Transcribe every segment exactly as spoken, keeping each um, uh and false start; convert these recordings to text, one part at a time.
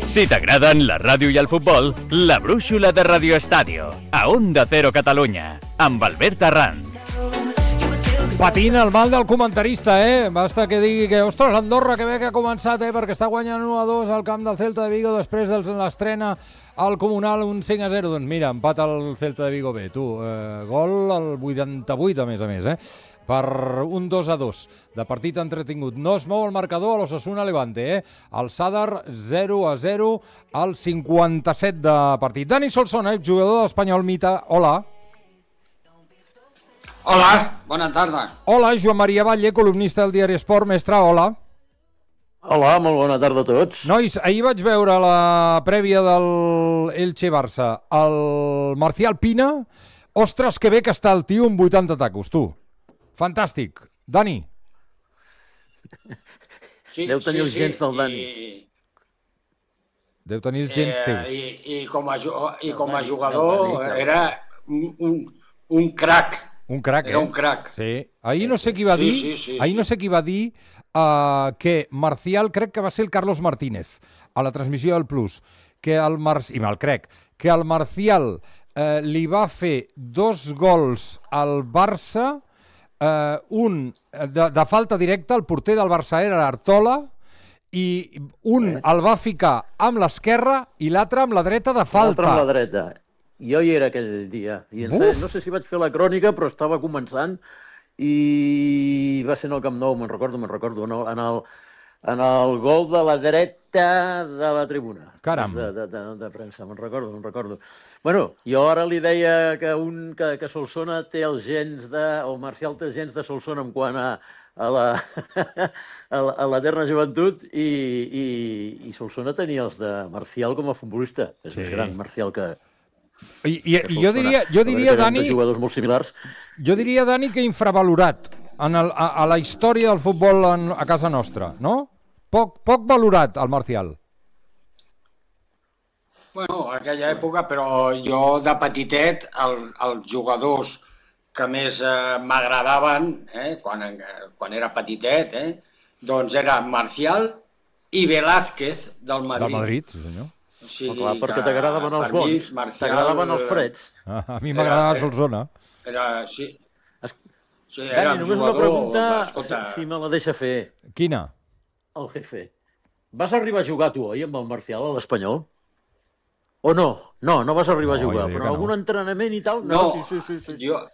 Si t'agraden la ràdio i el futbol, la brúixola de Radio Estadio, a Onda Cero Catalunya, amb Albert Arranz. Patint el mal del comentarista, eh? Basta que digui que, ostres, Andorra, que bé que ha començat, eh? Perquè està guanyant u a dos al camp del Celta de Vigo després de l'estrena al Comunal, un cinc a zero. Doncs mira, empat el Celta de Vigo bé, tu. Eh, gol al vuitanta-vuit, a més a més, eh? Per un dos a dos de partit entretingut. No es mou el marcador a l'Osasuna Levante, eh? El Sadar zero a zero al cinquanta-set de partit. Dani Solsona, jugador de l'Espanyol Mita, hola. Hola, bona tarda. Hola, Joan Maria Batlle, columnista del diari Esport. Mestre, hola. Hola, molt bona tarda a tots. Nois, ahir vaig veure la prèvia del Elche-Barça. El Marcial Pina, ostres, que bé que està el tio amb vuitanta tacos, tu. Fantàstic. Dani. Sí, Deu tenir sí, els gens sí, del Dani. I, Deu tenir els gens eh, teus. I, i, com a, i com a Dani, jugador del Dani, del era un, un, un crac. Un crac, Era eh? un crac. Sí. Ahir no sé qui va Sí, dir, sí, sí, ahir sí. no sé qui va dir uh, que Marcial, crec que va ser el Carlos Martínez, a la transmissió del Plus, que el Mar... i me'l crec, que el Marcial uh, li va fer dos gols al Barça, uh, un de, de falta directa, el porter del Barça era Artola, i un el va ficar amb l'esquerra i l'altre amb la dreta de falta. L'altre amb la dreta. Jo hi era aquell dia. I en Uf! no sé si vaig fer la crònica, però estava començant i va ser en el Camp Nou, me'n recordo, me'n recordo, en el, en, el, en el gol de la dreta de la tribuna. Caram. De, de, de, de premsa, me'n recordo, me'n recordo. Bueno, jo ara li deia que un que, que Solsona té els gens de... o Marcial té els gens de Solsona en quant a a la, a la, a l'eterna joventut i, i, i Solsona tenia els de Marcial com a futbolista. És Sí. més gran Marcial que... I, i, i jo diria, jo diria Dani, jugadors molt similars. jo diria, Dani, que infravalorat en el, a, a la història del futbol en, a casa nostra, no? Poc, poc valorat, el Marcial. Bueno, aquella època, però jo de petitet, el, els jugadors que més eh, m'agradaven, eh, quan, quan era petitet, eh, doncs era Marcial i Velázquez del Madrid. Del Madrid, sí senyor. O sigui, Oh, clar, perquè que t'agradaven els per mi, bons, Marcial, t'agradaven els freds. A, a mi m'agradava Era- Solsona. Era, sí, Es... sí, era Dani, un només una jugador, pregunta, escolta, si, si me la deixa fer Quina? el jefe. Vas arribar a jugar tu, oi, amb el Marcial, a l'Espanyol? O no? No, no vas arribar No, a jugar, jo diria però que no. algun entrenament i tal? no, sí, sí, sí, sí. jo...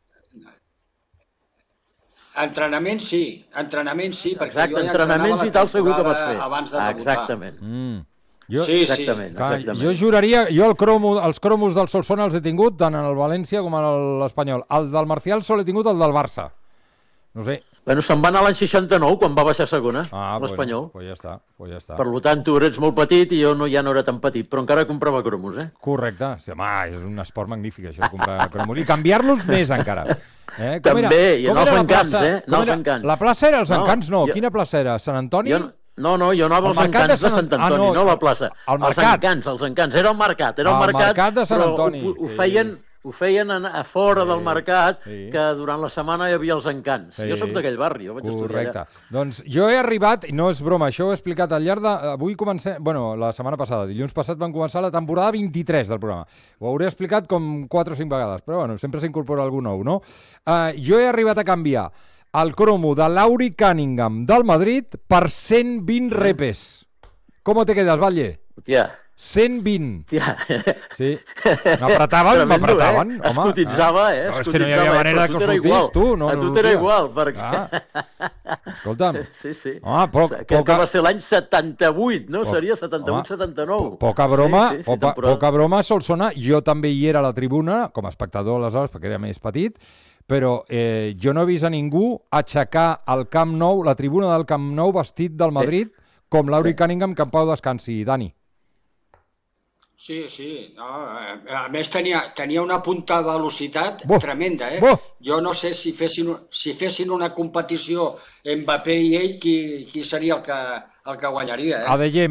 Entrenament sí, entrenament sí, perquè Exacte, jo ja entrenaments entrenava i tal la segur que vas temporada fer. abans de debutar. Exactament. Mm. Jo, Sí, Exactament, clar, exactament. jo juraria, jo el cromo, els cromos del Solsona els he tingut tant en el València com en l'Espanyol. El del Marcial sol he tingut el del Barça. No sé. Bueno, se'n va anar l'any seixanta-nou, quan va baixar a segona, Ah, l'Espanyol. Bueno, pues ja està, pues ja està. Per tant, tu eres molt petit i jo no, ja no era tan petit, però encara comprava cromos, eh? Correcte. Sí, home, és un esport magnífic, això, de comprar cromos. I canviar-los més, encara. Eh? També, i en com els era la encants, plaça? eh? En Com els era? encants. La plaça era els No, encants? No, jo- quina plaça era? Sant Antoni? Jo, no, no, jo anava El als mercat de encants de Sant Sant Ant- Antoni, ah, no, no la plaça. el Els mercat. encants, els encants. Era el mercat, era el El mercat, mercat de Sant però Antoni, ho, ho sí. feien, ho feien a, a fora Sí, del mercat, sí. que durant la setmana hi havia els encants. Sí. Jo sóc d'aquell barri, jo vaig estudiar Correcte. allà. Doncs jo he arribat, i no és broma, això ho he explicat al llarg de... Avui comencem... Bueno, la setmana passada, dilluns passat, vam començar la temporada vint-i-tres del programa. Ho hauré explicat com quatre o cinc vegades, però bueno, sempre s'incorpora algú nou, no? Uh, jo he arribat a canviar el cromo de Lauri Cunningham del Madrid per cent vint repes. Com te quedes, Batlle? Hòstia, cent vint. hòstia. Sí. M'apretaven, Tremendo, m'apretaven. eh? Es cotitzava, eh? No, Es és que no hi havia cotitzava, eh? manera Però que tu ho t'era sortís, igual. tu. No, A no tu sortia. t'era igual, perquè... Ah. Escolta'm, Sí, sí. home, poc, Crec que poca, va ser l'any setanta-vuit, no? Poc- Seria setanta-vuit setanta-nou. po- poca broma, Sí, sí, sí, poca, temporada. poca broma, Solsona. Jo també hi era a la tribuna, com a espectador aleshores, perquè era més petit, però eh, jo no he vist a ningú aixecar al Camp Nou, la tribuna del Camp Nou vestit del Madrid, com Lauri Sí. Cunningham, que en pau descansi. Dani. Sí, sí. No, eh, a més tenia, tenia una punta de velocitat Bo. tremenda, eh? Bo. Jo no sé si fessin, si fessin una competició Mbappé i ell, qui, qui seria el que, el que guanyaria, eh? Adeyemi.